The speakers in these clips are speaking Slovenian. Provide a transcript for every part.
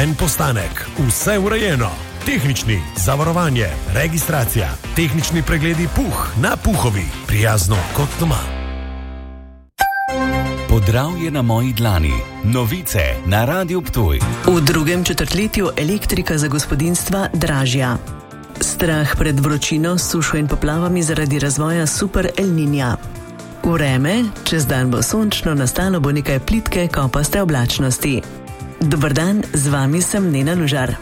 en postanek, vse urejeno. Tehnični, zavarovanje, registracija, tehnični pregledi Puh na Puhovi, prijazno kot doma. Podravje na moji dlani. Novice na Radiu Ptuj. V drugem četrtletju elektrika za gospodinjstva dražja. Strah pred vročino, sušo in poplavami zaradi razvoja super El Niña. Vreme, čez dan bo sončno, nastalo bo nekaj plitke, kopaste oblačnosti. Dober dan, z vami sem Nena Lužar.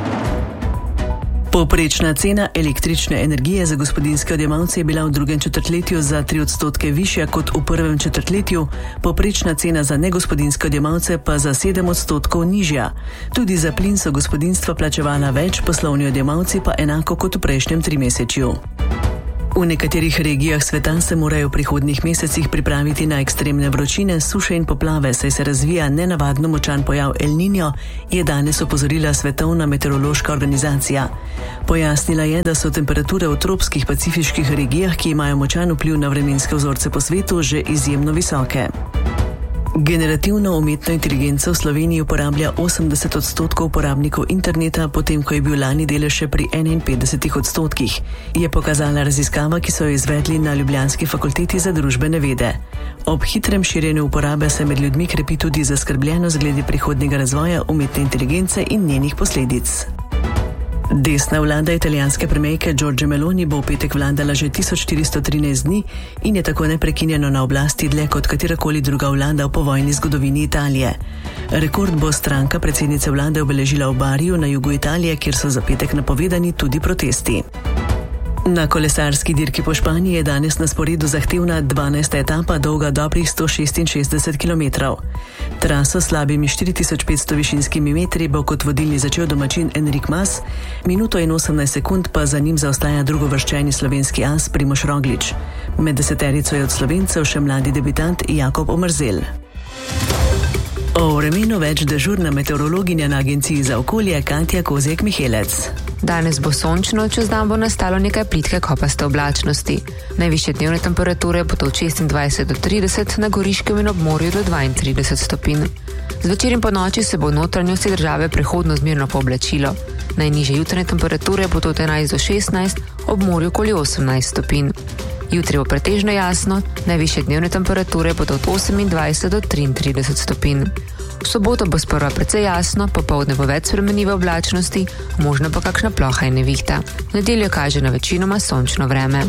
Povprečna cena električne energije za gospodinjske odjemalce je bila v drugem četrtletju za 3% višja kot v prvem četrtletju, povprečna cena za negospodinjske odjemalce pa za 7% nižja. Tudi za plin so gospodinjstva plačevala več, poslovni odjemalci pa enako kot v prejšnjem trimesečju. V nekaterih regijah sveta se morajo v prihodnjih mesecih pripraviti na ekstremne vročine, suše in poplave, saj se razvija nenavadno močan pojav El Niño, je danes opozorila Svetovna meteorološka organizacija. Pojasnila je, da so temperature v tropskih pacifiških regijah, ki imajo močan vpliv na vremenske vzorce po svetu, že izjemno visoke. Generativno umetno inteligenco v Sloveniji uporablja 80% uporabnikov interneta, potem ko je bil lani delež še pri 51%, je pokazala raziskava, ki so jo izvedli na ljubljanski fakulteti za družbene vede. Ob hitrem širjenju uporabe se med ljudmi krepi tudi zaskrbljenost glede prihodnjega razvoja umetne inteligence in njenih posledic. Desna vlada italijanske premierke Giorgie Meloni bo v petek vladala že 1413 dni in je tako neprekinjeno na oblasti dlje kot katerakoli druga vlada v povojni zgodovini Italije. Rekord bo stranka predsednice vlade obeležila v Bariju na jugu Italije, kjer so za petek napovedani tudi protesti. Na kolesarski dirki po Španiji je danes na sporedu zahtevna 12. etapa, dolga dobrih 166 km. Traso s slabimi 4500 višinskimi metri bo kot vodilni začel domačin Enric Mas, minuto in 18 sekund pa za njim zaostaja drugovrščeni slovenski as Primož Roglič. Med deseterico je od Slovencev še mladi debitant Jakob Omerzel. O vremenu več dežurna meteorologinja na Agenciji za okolje Katja Kozjek-Mihelec. Danes bo sončno, čez dan bo nastalo nekaj plitke kopaste oblačnosti. Najvišje dnevne temperature bodo od 26 do 30, na Goriškem in ob morju do 32 stopinj. Zvečer in po noči se bo v notranjosti države prehodno zmerno pooblačilo. Najnižje jutranje temperature bodo od 11 do 16, ob morju okoli 18 stopinj. Jutri bo pretežno jasno, najvišje dnevne temperature bodo od 28 do 33 stopinj. V soboto bo sprva precej jasno, popoldne bo več spremenljive oblačnosti, možno pa kakšna ploha in nevihta. V nedeljo kaže na večinoma sončno vreme.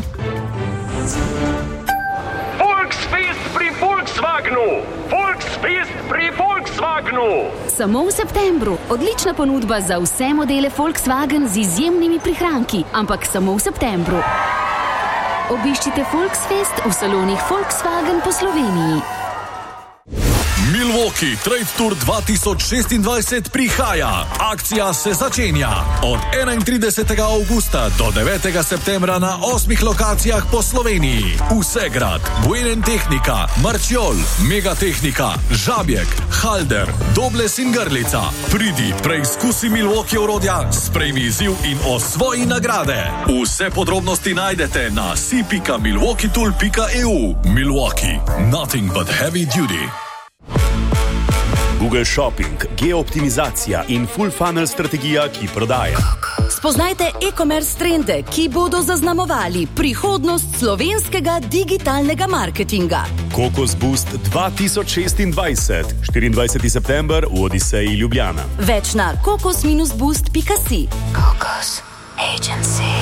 Volksfest pri Volkswagenu! Volksfest pri Volkswagenu! Samo v septembru. Odlična ponudba za vse modele Volkswagen z izjemnimi prihranki, ampak samo v septembru. Obiščite Volksfest v salonih Volkswagen po Sloveniji. Milwaukee Trade Tour 2026 prihaja. Akcija se začenja od 31. avgusta do 9. septembra na 8 lokacijah po Sloveniji. Vsegrad, Buenentechnika, Marčiol, Megatehnika, Žabjek, Halder, Dobles in Grlica. Pridi, preizkusi Milwaukee orodja, sprejmi izziv in osvoji nagrade. Vse podrobnosti najdete na si.milwaukeetool.eu. Milwaukee, nothing but heavy duty. Google Shopping, geooptimizacija in full funnel strategija, ki prodaja. Spoznajte e-commerce trende, ki bodo zaznamovali prihodnost slovenskega digitalnega marketinga. Kokos Boost 2026, 24. september v Odiseji Ljubljana. Več na kokos-boost.si. Kokos Agency.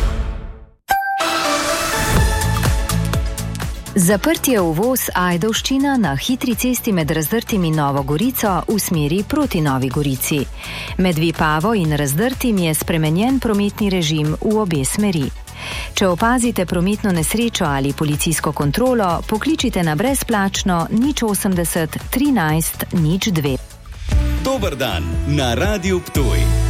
Zaprtje uvoz Ajdovščina na hitri cesti med Razdrtim in Novo Gorico v smeri proti Novi Gorici. Med Vipavo in Razdrtim je spremenjen prometni režim v obe smeri. Če opazite prometno nesrečo ali policijsko kontrolo, pokličite na brezplačno 080 13 02. Dober dan na Radiu Ptuj.